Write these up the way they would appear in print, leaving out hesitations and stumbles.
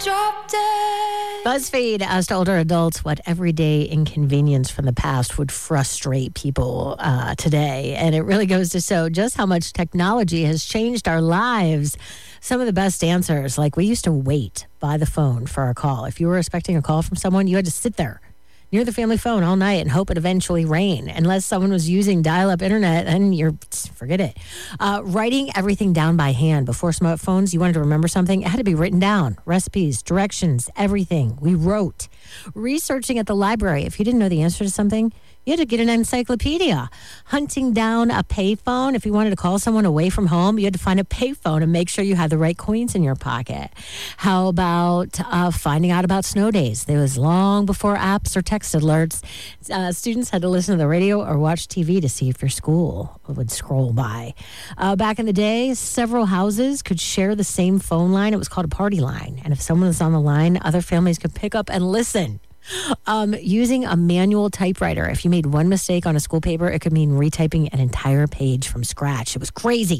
Drop dead. BuzzFeed asked older adults what everyday inconvenience from the past would frustrate people today. And it really goes to show just how much technology has changed our lives. Some of the best answers, like we used to wait by the phone for a call. If you were expecting a call from someone, you had to sit there near the family phone all night and hope it eventually rain. Unless someone was using dial-up internet, then forget it. Writing everything down by hand. Before smartphones, you wanted to remember something, it had to be written down. Recipes, directions, everything. We wrote. Researching at the library. If you didn't know the answer to something, you had to get an encyclopedia. Hunting down a payphone. If you wanted to call someone away from home, you had to find a payphone and make sure you had the right coins in your pocket. How about finding out about snow days? There was long before apps or text alerts. Students had to listen to the radio or watch TV to see if your school would scroll by. Back in the day, several houses could share the same phone line. It was called a party line. And if someone was on the line, other families could pick up and listen. Using a manual typewriter. If you made one mistake on a school paper, it could mean retyping an entire page from scratch. It was crazy.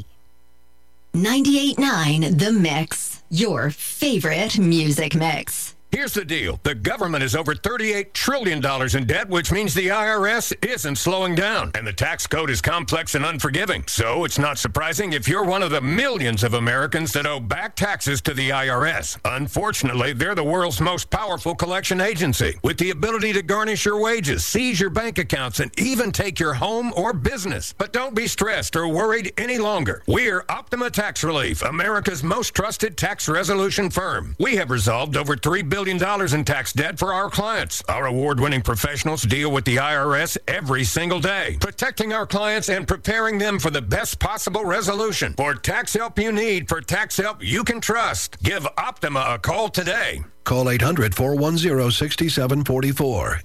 98.9 The Mix, your favorite music mix. Here's the deal. The government is over $38 trillion in debt, which means the IRS isn't slowing down. And the tax code is complex and unforgiving. So it's not surprising if you're one of the millions of Americans that owe back taxes to the IRS. Unfortunately, they're the world's most powerful collection agency, with the ability to garnish your wages, seize your bank accounts, and even take your home or business. But don't be stressed or worried any longer. We're Optima Tax Relief, America's most trusted tax resolution firm. We have resolved over $3 billion in tax debt for our clients. Our award-winning professionals deal with the IRS every single day, protecting our clients and preparing them for the best possible resolution. For tax help you need, for tax help you can trust, give Optima a call today. Call 800-410-6744.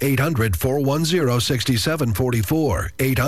800-410-6744.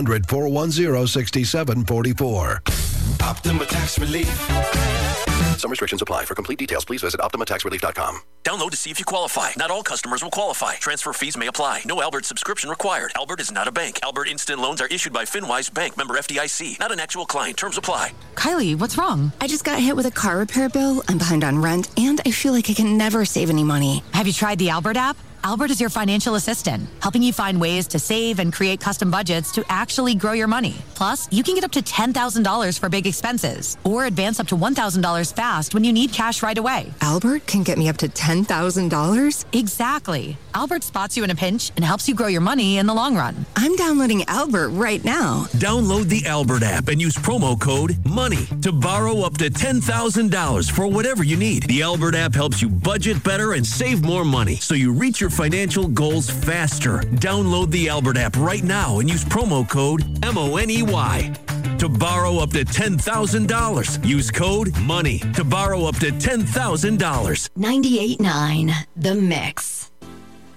800-410-6744. Optima Tax Relief. Some restrictions apply. For complete details, please visit OptimaTaxRelief.com. Download to see if you qualify. Not all customers will qualify. Transfer fees may apply. No Albert subscription required. Albert is not a bank. Albert Instant Loans are issued by FinWise Bank, member FDIC. Not an actual client. Terms apply. Kylie, what's wrong? I just got hit with a car repair bill. I'm behind on rent, and I feel like I can never save any money. Have you tried the Albert app? Albert is your financial assistant, helping you find ways to save and create custom budgets to actually grow your money. Plus, you can get up to $10,000 for big expenses or advance up to $1,000 fast when you need cash right away. Albert can get me up to $10,000? Exactly. Albert spots you in a pinch and helps you grow your money in the long run. I'm downloading Albert right now. Download the Albert app and use promo code MONEY to borrow up to $10,000 for whatever you need. The Albert app helps you budget better and save more money so you reach your financial goals faster. Download the Albert app right now and use promo code MONEY to borrow up to $10,000. Use code MONEY to borrow up to $10,000. 98.9 The Mix.